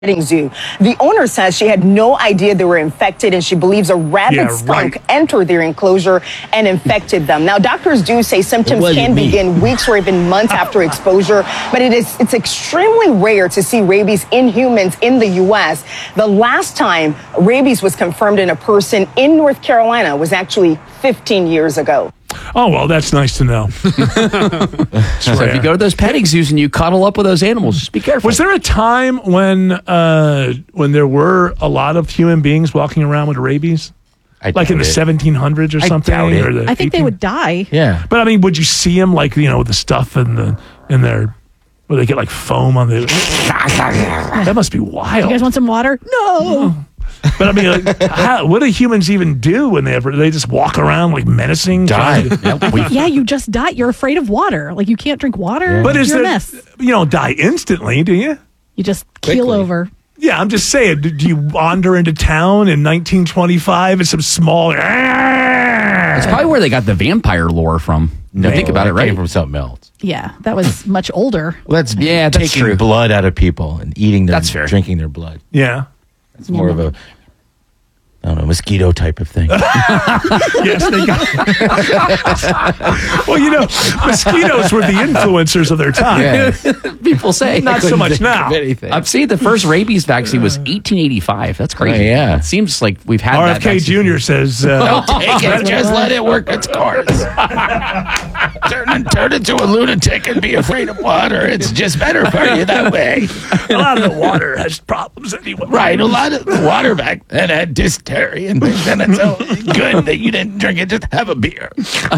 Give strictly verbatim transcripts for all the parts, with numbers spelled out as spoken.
petting zoo. The owner says she had no idea they were infected, and she believes a rabid Yeah, skunk right. entered their enclosure and infected them. Now, doctors do say symptoms can me. begin weeks or even months after exposure, but it is it's extremely rare to see rabies in humans in the U S. The last time rabies was confirmed in a person in North Carolina was actually fifteen years ago. Oh, well, that's nice to know. So if you go to those petting zoos and you cuddle up with those animals, just be careful. Was there a time when uh, when there were a lot of human beings walking around with rabies? I Like in the doubt it. seventeen hundreds or I something? doubt it. Or the I think they eighteen would die. Yeah. But I mean, would you see them like, you know, with the stuff in the in their, where they get like foam on the, that must be wild. You guys want some water? No. But I mean, like, how, what do humans even do when they ever, they just walk around like menacing? Die. Yep, we- Yeah, you just die. You're afraid of water. Like you can't drink water. But is You're there, a mess. you don't die instantly, do you? You just keel Quickly. over. Yeah, I'm just saying, do do you wander into town in nineteen twenty-five and some small, It's probably where they got the vampire lore from. No, think about it, Came right? from something else. Yeah, that was much older. Well, that's Yeah, that's taking true. blood out of people and eating their, That's fair. drinking their blood. yeah. It's more of a, I don't know, mosquito type of thing. Yes, they got. Well, you know, mosquitoes were the influencers of their time. Yeah. People say. Not so much now. I've seen the first rabies vaccine was eighteen eighty-five. That's crazy. Oh, yeah. It seems like we've had R that F K vaccine. Junior says, uh, Take it. Just let it work its course. turn, turn into a lunatic and be afraid of water. It's just better for you that way. a lot of the water has problems anyway. Right. A lot of the water back then had dysentery and things, and it's so good that you didn't drink it. Just have a beer.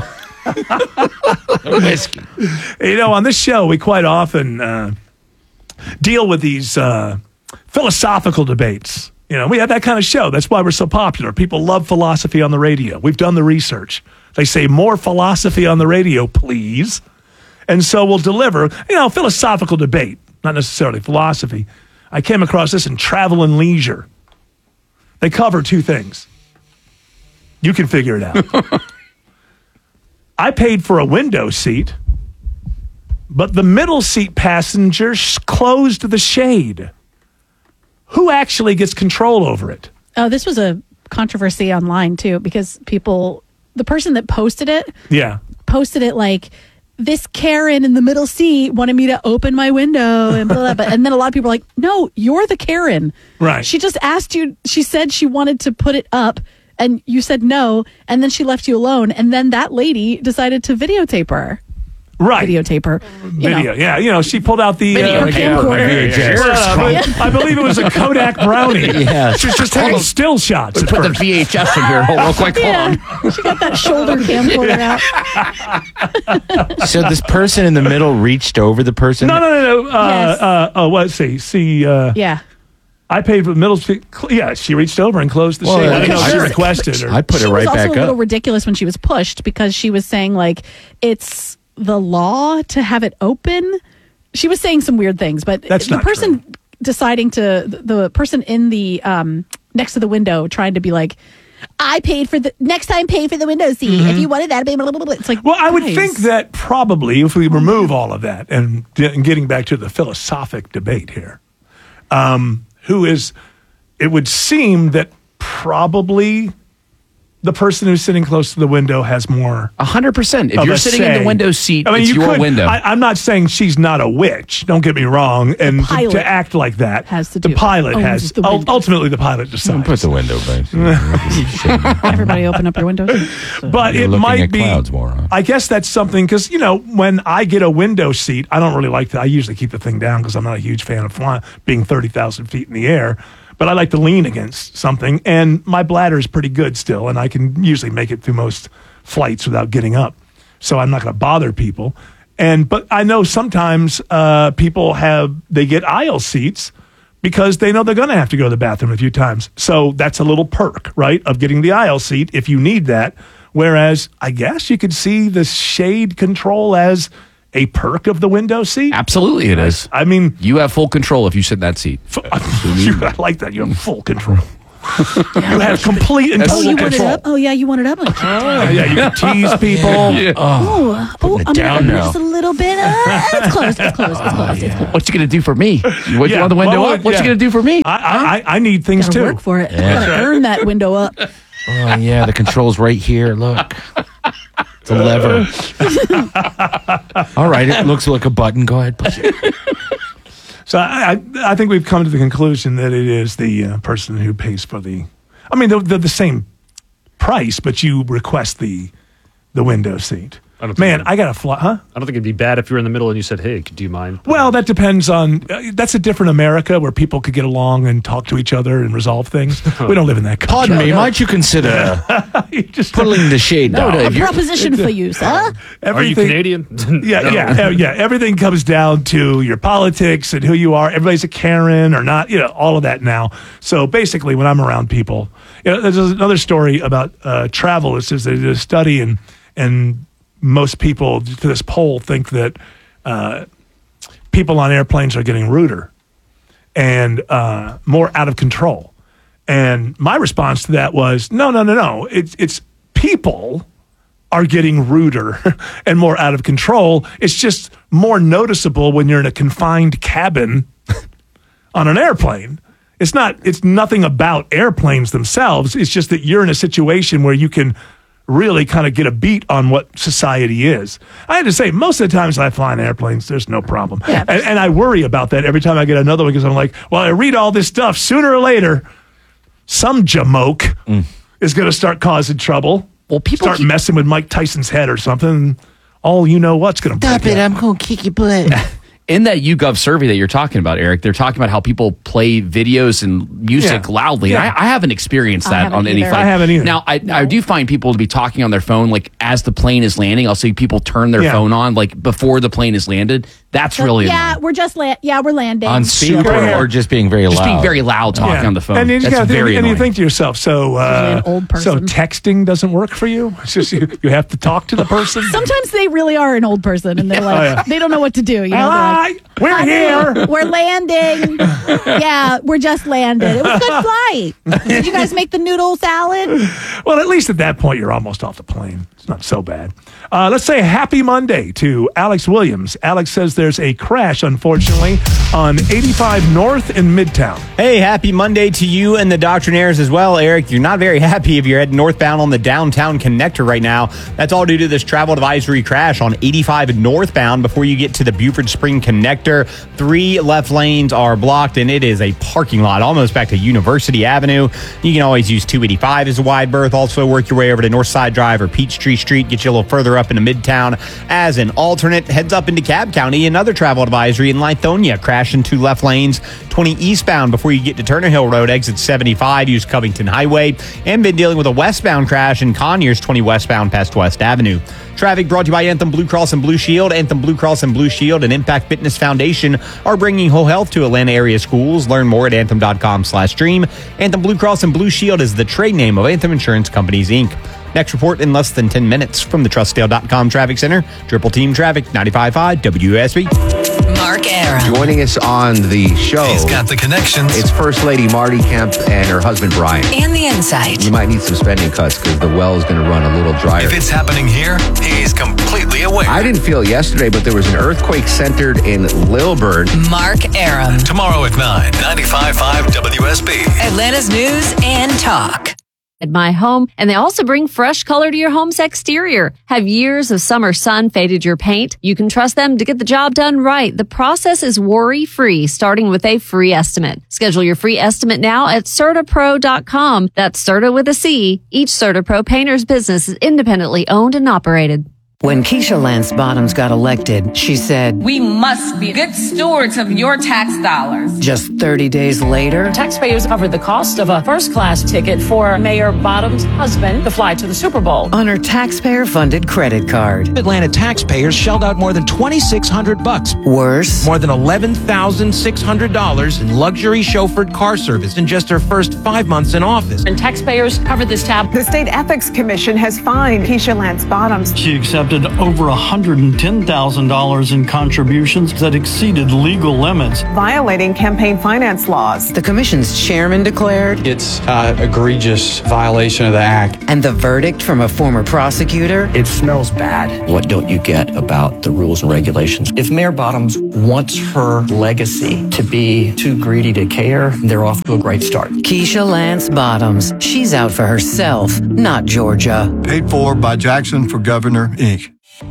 Or whiskey. You know, on this show, we quite often uh, deal with these uh, philosophical debates. You know, we have that kind of show. That's why we're so popular. People love philosophy on the radio. We've done the research. They say more philosophy on the radio, please. And so we'll deliver, you know, philosophical debate, not necessarily philosophy. I came across this in Travel and Leisure. They cover two things. You can figure it out. I paid for a window seat, but the middle seat passenger sh- closed the shade. Who actually gets control over it? Oh, this was a controversy online too because people, the person that posted it, Yeah. posted it like this Karen in the middle seat wanted me to open my window and blah, blah, blah. And then a lot of people are like, no, you're the Karen. Right. She just asked you, she said she wanted to put it up and you said no. And then she left you alone. And then that lady decided to videotape her. Right. Videotape her. You Video. know. Yeah. You know, she pulled out the Video uh, camcorder. V H S. Uh, I believe it was a Kodak Brownie. Yeah. She was just taking still shots. At Put the first. V H S in here. Hold real quick. Hold on. Yeah. She got that shoulder camcorder out. So this person in the middle reached over the person. No, no, no, no. Uh, Yes. uh, oh, let's see. See, uh, Yeah. I paid for the middle seat. Cl- Yeah, she reached over and closed the Well, shade. I didn't know because if she she's- requested. Or, I put she it right was also back a little up. ridiculous when she was pushed because she was saying like it's the law to have it open. She was saying some weird things, but That's the not person true. deciding to the, the person in the um next to the window trying to be like, I paid for the next time pay for the window seat if you wanted that. Blah, blah, blah, blah. It's like, Mm-hmm. Well, I would guys. think that probably if we remove all of that and, and getting back to the philosophic debate here, um, who is, it would seem that probably the person who's sitting close to the window has more. A hundred percent. If of you're a sitting in say. the window seat, I mean, it's you your could, window. I, I'm not saying she's not a witch. Don't get me wrong. And to, pilot to act like that, has to the do- pilot owns has. the ul- window. ultimately, the pilot decides. Put the window back. Everybody open up your windows. But You're it looking might at be. clouds more, huh? I guess that's something because you know when I get a window seat, I don't really like to. I usually keep the thing down because I'm not a huge fan of flying, being thirty thousand feet in the air. But I like to lean against something, and my bladder is pretty good still, and I can usually make it through most flights without getting up. So I'm not going to bother people. And but I know sometimes uh, people have they get aisle seats because they know they're going to have to go to the bathroom a few times. So that's a little perk, right, of getting the aisle seat if you need that. Whereas I guess you could see the shade control as a perk of the window seat. Absolutely, it is. I mean, You have full control if you sit in that seat. you, I like that. You have full control. You have complete and Oh, total you want it control. up? Oh, yeah, you want it up? Like, Yeah, yeah, you can tease people. oh, oh, I'm down gonna now. just a little bit. Uh, it's closed. It's closed. It's closed. It's closed. What you gonna do for me? What Yeah, you want the window what up? would- What yeah. you gonna do for me? I, I, I- I need things Gotta too. work for it. Gotta earn that window up. Oh, yeah, the control's right here. Look. It's a lever. All right, it looks like a button. Go ahead, push it. So I, I, I think we've come to the conclusion that it is the uh, person who pays for the. I mean, they're, they're the same price, but you request the the window seat. I don't think Man, it- I got to fly, huh? I don't think it'd be bad if you were in the middle and you said, "Hey, do you mind?" Well, that depends on. Uh, that's a different America where people could get along and talk to each other and resolve things. We don't live in that country. Pardon me, might you consider You just pulling the shade down? A proposition for you, sir. Are you everything- Canadian? Yeah, No. yeah, uh, yeah. Everything comes down to your politics and who you are. Everybody's a Karen or not, you know, all of that now. So basically, when I'm around people, you know, there's another story about uh, travel. It says they did a study, and and most people to this poll think that uh, people on airplanes are getting ruder and uh, more out of control. And my response to that was, no, no, no, no. It's it's people are getting ruder and more out of control. It's just more noticeable when you're in a confined cabin on an airplane. It's not, it's nothing about airplanes themselves. It's just that you're in a situation where you can really kind of get a beat on what society is. I had to say, most of the times I fly in airplanes, there's no problem. Yeah. And, and I worry about that every time I get another one because I'm like, well, I read all this stuff. Sooner or later, some jamoke is going to start causing trouble. Well, people start keep- messing with Mike Tyson's head or something. All you know what's going to break Stop it, out. I'm going to kick your butt. In that YouGov survey that you're talking about, Eric, they're talking about how people play videos and music Yeah. loudly. Yeah. And I, I haven't experienced I that haven't on any either. flight. I haven't either. Now, I, I do find people to be talking on their phone, like as the plane is landing. I'll see people turn their Yeah. phone on, like before the plane is landed. That's really yeah, annoying. we're just la- yeah, we're landing. On Super. speaker or just being very Just loud? being very loud talking Yeah. on the phone. And you just That's gotta think- very and you annoying. think to yourself, so uh, Usually an old so person. texting doesn't work for you. It's just you, you have to talk to the person. Sometimes they really are an old person, and they're like, Oh, yeah. they don't know what to do. You know, Hi, they're like, we're here. we're landing. Yeah, we're just landed. It was a good flight. Did you guys make the noodle salad? Well, at least at that point, you're almost off the plane. It's not so bad. Uh, let's say happy Monday to Alex Williams. Alex says there's a crash, unfortunately, on eighty-five North in Midtown. Hey, happy Monday to you and the Doctrinaires as well, Eric. You're not very happy if you're heading northbound on the downtown connector right now. That's all due to this travel advisory crash on eighty-five northbound before you get to the Buford Spring connector. Three left lanes are blocked, and it is a parking lot almost back to University Avenue. You can always use two eighty-five as a wide berth. Also work your way over to Northside Drive or Peachtree Street. Get you a little further up into Midtown as an alternate. Heads up into Cab County. Another travel advisory in Lithonia. Crash in two left lanes. twenty eastbound before you get to Turner Hill Road. Exit seventy-five. Use Covington Highway. And been dealing with a westbound crash in Conyers. twenty westbound past West Avenue. Traffic brought to you by Anthem Blue Cross and Blue Shield. Anthem Blue Cross and Blue Shield and Impact Fitness Foundation are bringing whole health to Atlanta area schools. Learn more at anthem.com slash dream. Anthem Blue Cross and Blue Shield is the trade name of Anthem Insurance Companies, Incorporated. Next report in less than ten minutes from the Trustdale dot com Traffic Center. Triple Team Traffic, ninety-five point five W S B. Mark Aram. Joining us on the show, He's got the connections. it's First Lady Marty Kemp and her husband Brian. And the insight. You might need some spending cuts because the well is going to run a little drier. If it's happening here, he's completely aware. I didn't feel it yesterday, but there was an earthquake centered in Lilburn. Mark Aram. Tomorrow at nine, ninety-five point five W S B. Atlanta's News and Talk. At My Home, and they also bring fresh color to your home's exterior. Have years of summer sun faded your paint? You can trust them to get the job done right. The process is worry-free, starting with a free estimate. Schedule your free estimate now at Certa Pro dot com. That's Certa with a C. Each CertaPro painter's business is independently owned and operated. When Keisha Lance Bottoms got elected, she said, "We must be good stewards of your tax dollars." Just thirty days later, taxpayers covered the cost of a first-class ticket for Mayor Bottoms' husband to fly to the Super Bowl on her taxpayer-funded credit card. Atlanta taxpayers shelled out more than twenty-six hundred bucks. Worse, more than eleven thousand six hundred dollars in luxury chauffeured car service in just her first five months in office. And taxpayers covered this tab. The State Ethics Commission has fined Keisha Lance Bottoms. She accepted collected over one hundred ten thousand dollars in contributions that exceeded legal limits, violating campaign finance laws. The commission's chairman declared it's an egregious violation of the act. And the verdict from a former prosecutor? It smells bad. What don't you get about the rules and regulations? If Mayor Bottoms wants her legacy to be too greedy to care, they're off to a great start. Keisha Lance Bottoms. She's out for herself, not Georgia. Paid for by Jackson for Governor, Incorporated.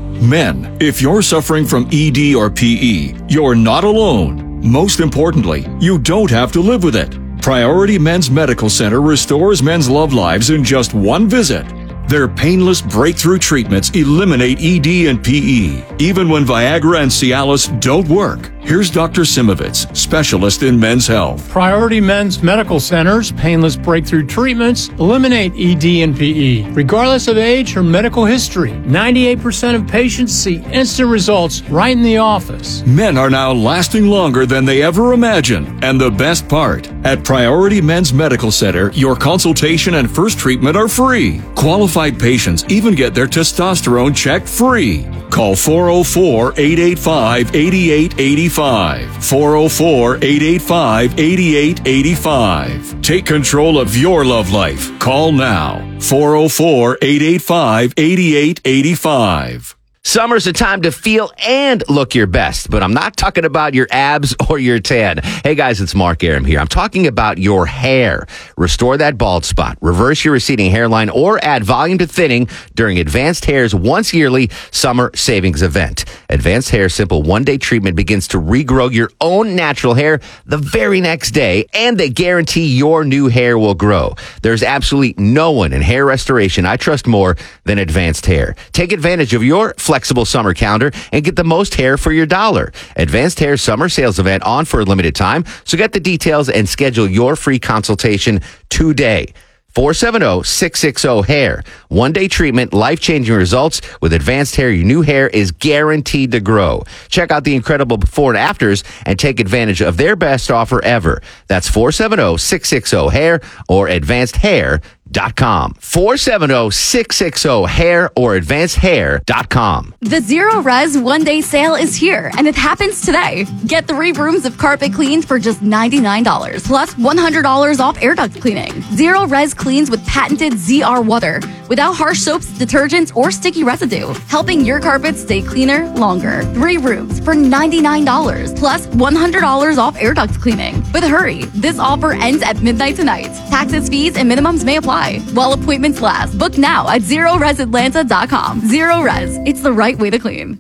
Men, if you're suffering from E D or P E, you're not alone. Most importantly, you don't have to live with it. Priority Men's Medical Center restores men's love lives in just one visit. Their painless breakthrough treatments eliminate E D and P E, even when Viagra and Cialis don't work. Here's Doctor Simovitz, specialist in men's health. Priority Men's Medical Center's painless breakthrough treatments eliminate E D and P E, regardless of age or medical history. ninety-eight percent of patients see instant results right in the office. Men are now lasting longer than they ever imagined. And the best part, at Priority Men's Medical Center, your consultation and first treatment are free. Qualified patients even get their testosterone checked free. Call four oh four, eight eight five, eight eight eight five. four oh four, eight eight five, eight eight eight five. Take control of your love life. Call now. four oh four, eight eight five, eight eight eight five. Summer's a time to feel and look your best, but I'm not talking about your abs or your tan. Hey guys, it's Mark Aram here. I'm talking about your hair. Restore that bald spot, reverse your receding hairline, or add volume to thinning during Advanced Hair's once yearly summer savings event. Advanced Hair Simple one-day treatment begins to regrow your own natural hair the very next day, and they guarantee your new hair will grow. There's absolutely no one in hair restoration I trust more than Advanced Hair. Take advantage of your flexible summer calendar and get the most hair for your dollar. Advanced Hair Summer Sales Event on for a limited time, so get the details and schedule your free consultation today. four seven zero, six six zero, hair. One-day treatment, life-changing results. With Advanced Hair, your new hair is guaranteed to grow. Check out the incredible before and afters and take advantage of their best offer ever. That's four seven zero, six six zero, hair or advanced hair dot com. four seven zero, six six zero, hair or advanced hair dot com. The Zero Res one-day sale is here, and it happens today. Get three rooms of carpet cleaned for just ninety-nine dollars, plus one hundred dollars off air duct cleaning. Zero Res cleans with patented Z R water, without harsh soaps, detergents, or sticky residue, helping your carpets stay cleaner longer. Three rooms for ninety-nine dollars, plus one hundred dollars off air duct cleaning. But hurry, this offer ends at midnight tonight. Taxes, fees, and minimums may apply while appointments last. Book now at zero res atlanta dot com. Zero Res, it's the right way to clean.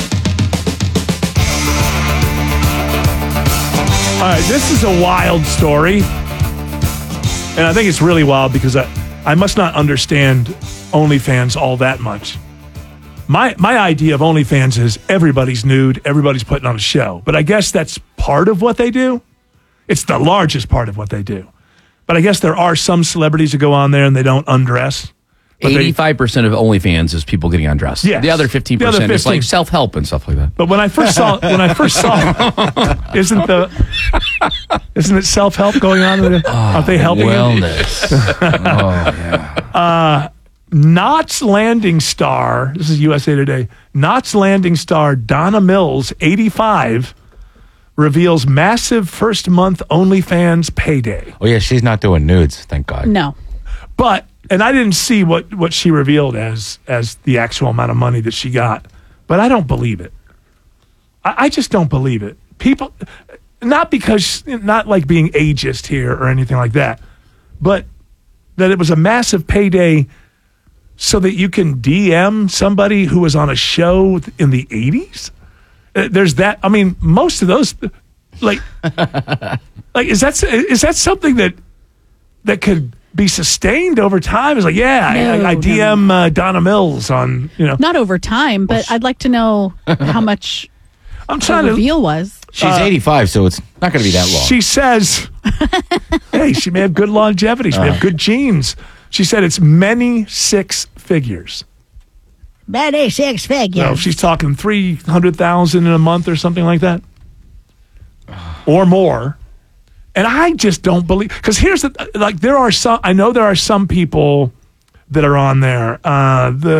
All right, this is a wild story. And I think it's really wild because I, I must not understand OnlyFans all that much. My my idea of OnlyFans is everybody's nude, everybody's putting on a show. But I guess that's part of what they do. It's the largest part of what they do. But I guess there are some celebrities that go on there and they don't undress. eighty-five percent of OnlyFans is people getting undressed. Yes. The other fifteen percent The other is like fifteen self-help and stuff like that. But when I first saw, when I first saw, isn't the, isn't it self-help going on? There? Oh, Aren't they helping? Wellness. Oh, yeah. Uh, Knott's Landing star, this is U S A Today, Knott's Landing star Donna Mills, eighty-five, reveals massive first month OnlyFans payday. Oh, yeah, she's not doing nudes, thank God. No. But, and I didn't see what, what she revealed as as the actual amount of money that she got, but I don't believe it. I, I just don't believe it. People, not because, not like being ageist here or anything like that, but that it was a massive payday so that you can D M somebody who was on a show in the eighties? There's that. I mean, most of those, like, like is that is that something that that could be sustained over time? It's like, yeah, No, I, I D M no. uh, Donna Mills on, you know. Not over time, but I'd like to know how much I'm trying the to reveal was. She's Uh, eighty-five, so it's not going to be that long. She says, hey, she may have good longevity. She may have good genes. She said it's many six figures. Many six figures. No, she's talking three hundred thousand in a month or something like that, or more. And I just don't believe, because here's the, like, there are some, I know there are some people that are on there. Uh, the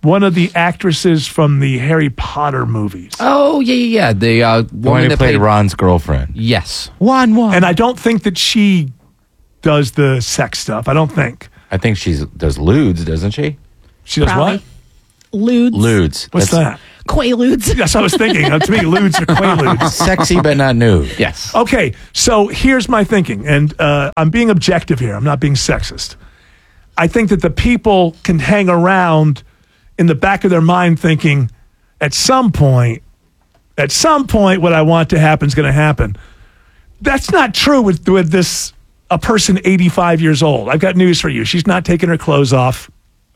one of the actresses from the Harry Potter movies. Oh, yeah, yeah, yeah. The uh, The one woman who that played played Ron's girlfriend. Yes. One, one. And I don't think that she does the sex stuff. I don't think. I think she does lewds, doesn't she? She does Probably. what? Lewds. Lewds. What's That's that? Quaaludes. That's what I was thinking. Uh, to me, lewds are quaaludes. Sexy but not nude. Yes. Okay, so here's my thinking, and uh, I'm being objective here. I'm not being sexist. I think that the people can hang around in the back of their mind thinking, at some point, at some point, what I want to happen is going to happen. That's not true with, with this, a person eighty-five years old. I've got news for you. She's not taking her clothes off.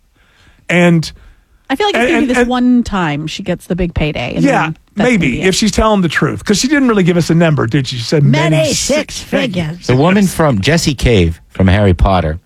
And I feel like it's And- going to be and- this and- one time she gets the big payday. and yeah, then that's gonna maybe be it. if she's telling the truth, because she didn't really give us a number, did she? She said many, Many six, six figures. figures. The woman from Jessie Cave from Harry Potter,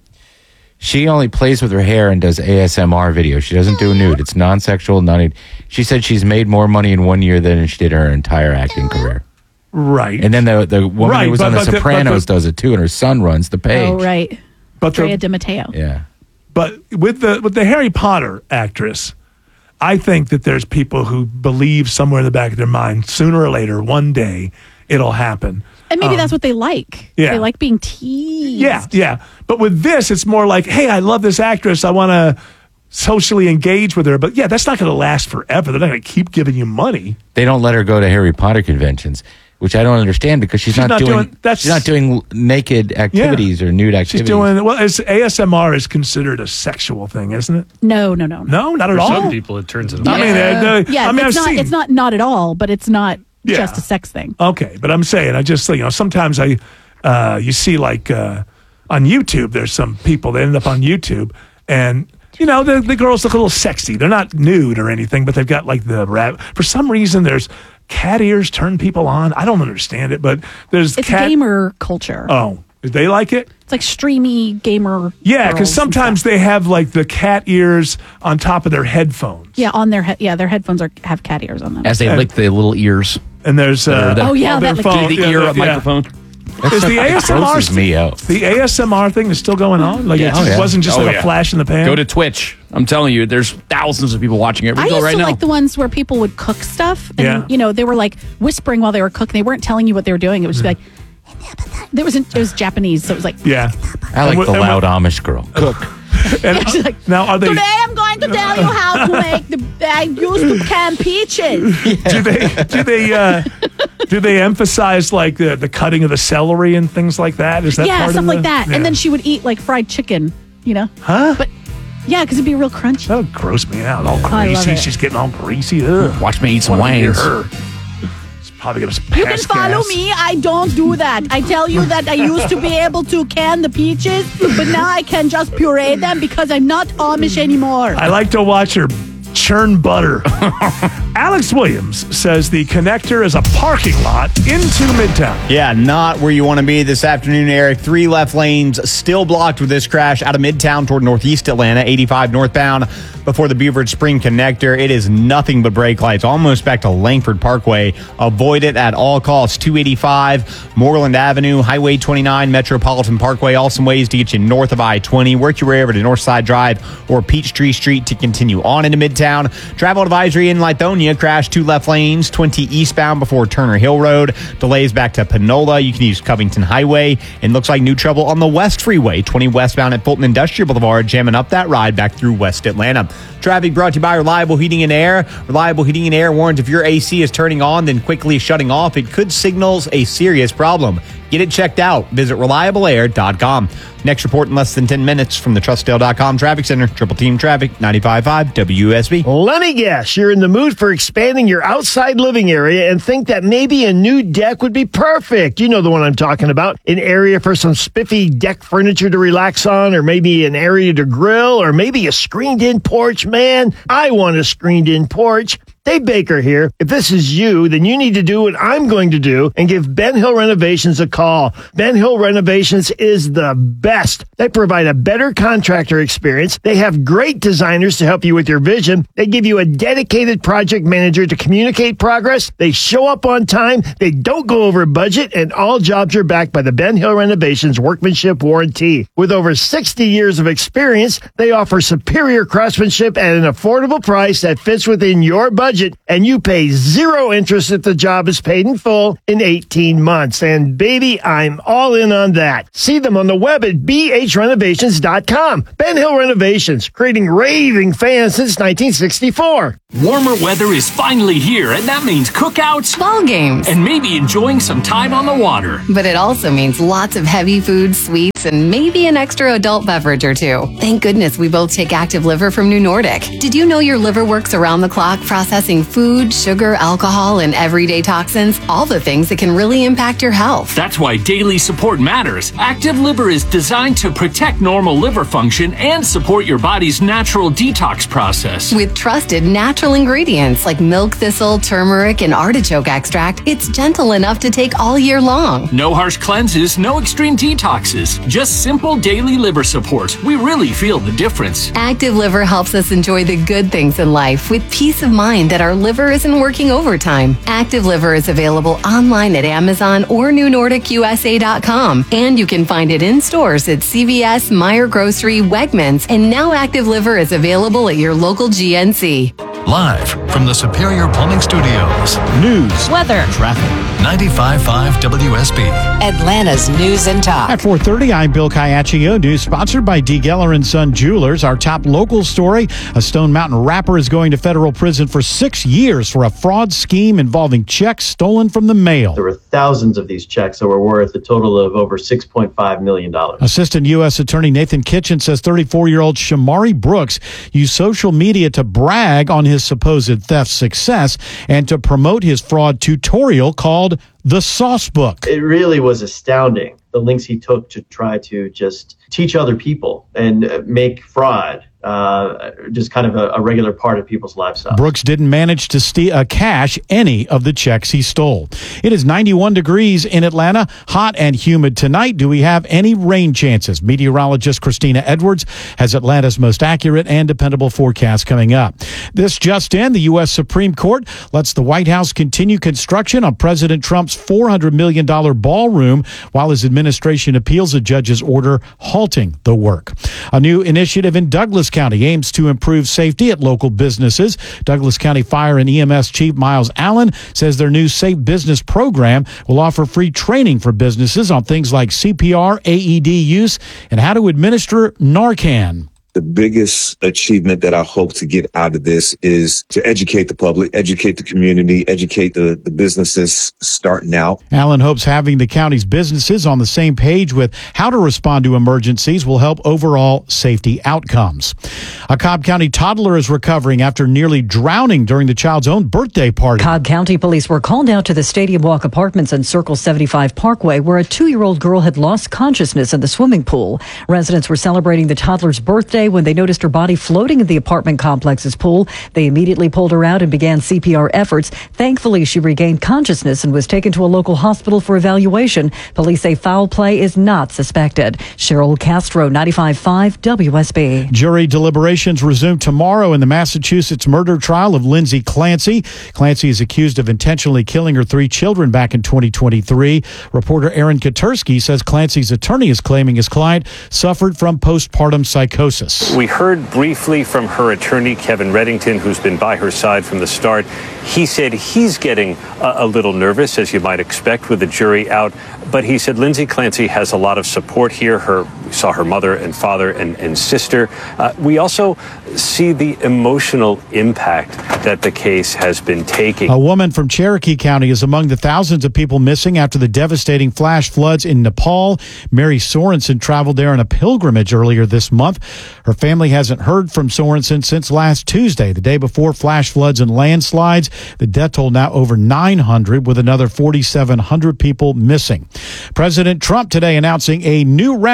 she only plays with her hair and does A S M R videos. She doesn't do nude. It's non-sexual. Non. She said she's made more money in one year than she did her entire acting career. Right. And then the the woman Right, who was but- on The but the- but Sopranos the- does it too, and her son runs the page. Oh, right. But the- Drea de Matteo. Yeah. But with the with the Harry Potter actress, I think that there's people who believe somewhere in the back of their mind, sooner or later, one day, it'll happen. And maybe Um, that's what they like. yeah. They like being teased. Yeah, yeah. But with this, it's more like, hey, I love this actress. I want to socially engage with her. But yeah, that's not going to last forever. They're not going to keep giving you money. They don't let her go to Harry Potter conventions, which I don't understand because she's, She's not, not doing, doing- that's- she's not doing naked activities or nude activities. She's doing, well, as A S M R is considered a sexual thing, isn't it? No, no, no. No, not at For all. some people, it turns into. I mean, uh, uh, Yeah, I mean, it's I've not. seen. It's not not at all, but it's not Yeah. just a sex thing. Okay, but I'm saying, I just, you know, sometimes I, uh, you see like uh, on YouTube, there's some people that end up on YouTube and, you know, the, the girls look a little sexy. They're not nude or anything, but they've got like the rap. For some reason, there's cat ears turn people on. I don't understand it, but there's It's cat. gamer culture. Oh, did they like it? It's like streamy gamer. Yeah, girls because and sometimes they have like the cat ears on top of their headphones. stuff. Yeah, on their he- yeah, their headphones are have cat ears on them. As they And- lick the little ears. And there's uh, The- Oh, yeah, their that- phone, Do the yeah, ear the- up yeah. microphone. Is the A S M R grosses me out. the A S M R thing is still going on? Like Yes. it Oh, yeah. wasn't just Oh, like yeah. a flash in the pan. Go to Twitch. I'm telling you, there's thousands of people watching it. We I go used right to now. like the ones where people would cook stuff, and Yeah. you know they were like whispering while they were cooking. They weren't telling you what they were doing. It was just like there was it was Japanese, so it was like Yeah, I like And the wh- and loud Amish girl. Cook. And She's like, now are they? today I'm going to tell you how to make the. I used to can peaches. Do they? Do they? Uh, do they emphasize like the the cutting of the celery and things like that? Is that yeah, part of stuff like the- that. Yeah. And then she would eat like fried chicken. You know, huh? but yeah, because it'd be real crunchy. That would gross me out. All I love greasy. it. She's getting all greasy. Ugh. Watch me eat some Wanna hear wings. her. It's probably gonna. You can follow me. I don't do that. I tell you that I used to be able to can the peaches, but now I can just puree them because I'm not Amish anymore. I like to watch her churn butter. Alex Williams says the connector is a parking lot into Midtown. Yeah, not where you want to be this afternoon, Eric. Three left lanes still blocked with this crash out of Midtown toward Northeast Atlanta, eighty-five northbound before the Beaufort Spring connector. It is nothing but brake lights, almost back to Langford Parkway. Avoid it at all costs. two eighty-five, Moreland Avenue, Highway twenty-nine, Metropolitan Parkway. All some ways to get you north of I twenty. Work your way over to Northside Drive or Peachtree Street to continue on into Midtown. Travel advisory in Lithonia. Crash two left lanes, twenty eastbound before Turner Hill Road. Delays back to Panola. You can use Covington Highway. And looks like new trouble on the West Freeway. twenty westbound at Fulton Industrial Boulevard, jamming up that ride back through West Atlanta. Traffic brought to you by Reliable Heating and Air. Reliable Heating and Air warns if your A C is turning on, then quickly shutting off, it could signal a serious problem. Get it checked out. Visit reliable air dot com. Next report in less than ten minutes from the trustdale dot com Traffic Center. Triple Team Traffic, ninety-five point five W S B. Let me guess, you're in the mood for expanding your outside living area and think that maybe a new deck would be perfect. You know the one I'm talking about. An area for some spiffy deck furniture to relax on, or maybe an area to grill, or maybe a screened-in porch. Man, I want a screened-in porch. Dave Baker here. If this is you, then you need to do what I'm going to do and give Ben Hill Renovations a call. Ben Hill Renovations is the best. They provide a better contractor experience. They have great designers to help you with your vision. They give you a dedicated project manager to communicate progress. They show up on time. They don't go over budget, and all jobs are backed by the Ben Hill Renovations Workmanship Warranty. With over sixty years of experience, they offer superior craftsmanship at an affordable price that fits within your budget, and you pay zero interest if the job is paid in full in eighteen months. And baby, I'm all in on that. See them on the web at b h renovations dot com. Ben Hill Renovations, creating raving fans since nineteen sixty-four. Warmer weather is finally here, and that means cookouts, ball games, and maybe enjoying some time on the water. But it also means lots of heavy food, sweets, and maybe an extra adult beverage or two. Thank goodness we both take Active Liver from New Nordic. Did you know your liver works around the clock processing food, sugar, alcohol, and everyday toxins? All the things that can really impact your health. That's why daily support matters. Active Liver is designed to protect normal liver function and support your body's natural detox process. With trusted natural ingredients like milk thistle, turmeric, and artichoke extract, it's gentle enough to take all year long. No harsh cleanses, no extreme detoxes, just simple daily liver support. We really feel the difference. Active Liver helps us enjoy the good things in life with peace of mind that our liver isn't working overtime. Active Liver is available online at Amazon or new nordic u s a dot com, and you can find it in stores at C V S, Meijer Grocery, Wegmans, and now Active Liver is available at your local G N C. Live from the Superior Plumbing Studios. News, weather, traffic. ninety-five point five W S B. Atlanta's News and Talk. At four thirty, I'm Bill Caiaccio. News sponsored by D. Geller and Son Jewelers. Our top local story, a Stone Mountain rapper is going to federal prison for six years for a fraud scheme involving checks stolen from the mail. There were thousands of these checks that were worth a total of over six point five million dollars. Assistant U S Attorney Nathan Kitchen says thirty-four-year-old Shamari Brooks used social media to brag on his supposed theft success and to promote his fraud tutorial called The Sauce Book. It really was astounding, the links he took to try to just teach other people and make fraud uh, just kind of a, a regular part of people's lifestyle. Brooks didn't manage to steal, uh, cash any of the checks he stole. It is ninety-one degrees in Atlanta, hot and humid tonight. Do we have any rain chances? Meteorologist Christina Edwards has Atlanta's most accurate and dependable forecast coming up. This just in, the U S Supreme Court lets the White House continue construction on President Trump's four hundred million dollars ballroom while his administration appeals a judge's order halting the work. A new initiative in Douglas County aims to improve safety at local businesses. Douglas County Fire and E M S Chief Miles Allen says their new Safe Business program will offer free training for businesses on things like C P R, A E D use, and how to administer Narcan. The biggest achievement that I hope to get out of this is to educate the public, educate the community, educate the, the businesses starting out. Allen hopes having the county's businesses on the same page with how to respond to emergencies will help overall safety outcomes. A Cobb County toddler is recovering after nearly drowning during the child's own birthday party. Cobb County police were called out to the Stadium Walk Apartments on Circle seventy-five Parkway, where a two-year-old girl had lost consciousness in the swimming pool. Residents were celebrating the toddler's birthday when they noticed her body floating in the apartment complex's pool. They immediately pulled her out and began C P R efforts. Thankfully, she regained consciousness and was taken to a local hospital for evaluation. Police say foul play is not suspected. Cheryl Castro, ninety-five point five W S B. Jury deliberations resume tomorrow in the Massachusetts murder trial of Lindsay Clancy. Clancy is accused of intentionally killing her three children back in twenty twenty-three. Reporter Aaron Katursky says Clancy's attorney is claiming his client suffered from postpartum psychosis. We heard briefly from her attorney, Kevin Reddington, who's been by her side from the start. He said he's getting a, a little nervous, as you might expect, with the jury out. But he said Lindsay Clancy has a lot of support here. Her, we saw her mother and father and, and sister. Uh, we also see the emotional impact that the case has been taking. A woman from Cherokee County is among the thousands of people missing after the devastating flash floods in Nepal. Mary Sorensen traveled there on a pilgrimage earlier this month. Her family hasn't heard from Sorensen since last Tuesday, the day before flash floods and landslides. The death toll now over nine hundred, with another forty-seven hundred people missing. President Trump today announcing a new round of drug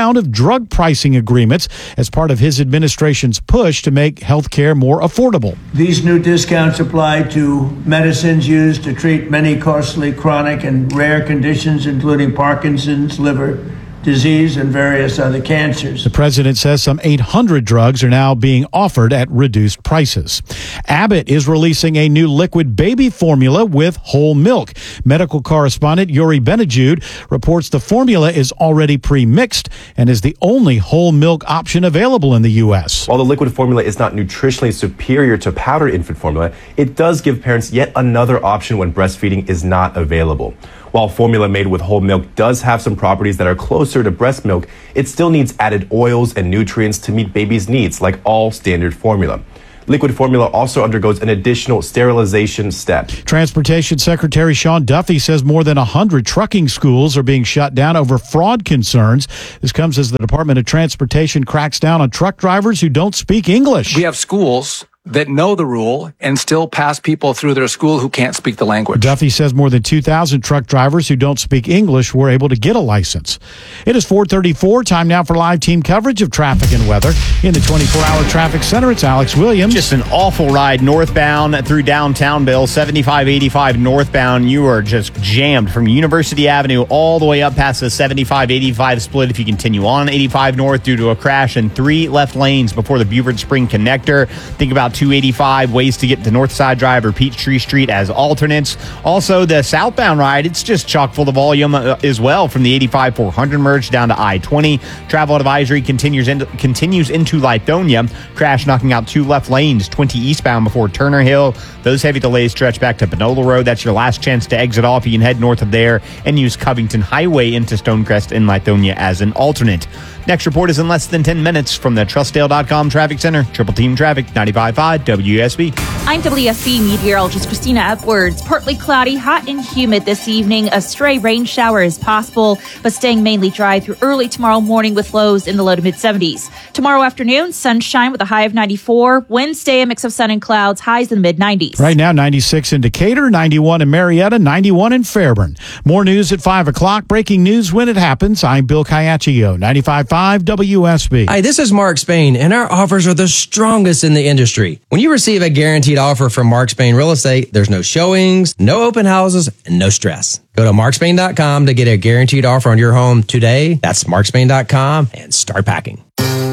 drug pricing agreements as part of his administration's push to make health care more affordable. These new discounts apply to medicines used to treat many costly chronic and rare conditions, including Parkinson's, liver disease, and various other cancers. The president says some eight hundred drugs are now being offered at reduced prices. Abbott is releasing a new liquid baby formula with whole milk. Medical correspondent Yuri Benajude reports the formula is already pre-mixed and is the only whole milk option available in the U S. While the liquid formula is not nutritionally superior to powdered infant formula, it does give parents yet another option when breastfeeding is not available. While formula made with whole milk does have some properties that are closer to breast milk, it still needs added oils and nutrients to meet babies' needs, like all standard formula. Liquid formula also undergoes an additional sterilization step. Transportation Secretary Sean Duffy says more than one hundred trucking schools are being shut down over fraud concerns. This comes as the Department of Transportation cracks down on truck drivers who don't speak English. We have schools that know the rule and still pass people through their school who can't speak the language. Duffy says more than two thousand truck drivers who don't speak English were able to get a license. It is four thirty-four. Time now for live team coverage of traffic and weather. In the twenty-four hour traffic center, it's Alex Williams. Just an awful ride northbound through downtown, Bill. seventy-five eighty-five northbound. You are just jammed from University Avenue all the way up past the seventy-five eighty-five split if you continue on eighty-five north due to a crash and three left lanes before the Buford Spring connector. Think about two eighty-five, ways to get to Northside Drive or Peachtree Street as alternates. Also, the southbound ride, it's just chock full of volume uh, as well from the eighty-five four hundred merge down to I twenty. Travel advisory continues, in, continues into Lithonia. Crash knocking out two left lanes, twenty eastbound before Turner Hill. Those heavy delays stretch back to Panola Road. That's your last chance to exit off. You can head north of there and use Covington Highway into Stonecrest in Lithonia as an alternate. Next report is in less than ten minutes from the Trustdale dot com Traffic Center. Triple Team Traffic, ninety-five point five W S B. I'm W S B meteorologist Christina Edwards. Partly cloudy, hot and humid this evening. A stray rain shower is possible, but staying mainly dry through early tomorrow morning with lows in the low to mid seventies. Tomorrow afternoon, sunshine with a high of ninety-four. Wednesday, a mix of sun and clouds, highs in the mid nineties. Right now, ninety-six in Decatur, ninety-one in Marietta, ninety-one in Fairburn. More news at five o'clock. Breaking news when it happens. I'm Bill Caiaccio, ninety-five point five W S B. Hi, this is Mark Spain, and our offers are the strongest in the industry. When you receive a guaranteed offer from Mark Spain Real Estate, there's no showings, no open houses, and no stress. Go to mark spain dot com to get a guaranteed offer on your home today. That's mark spain dot com and start packing.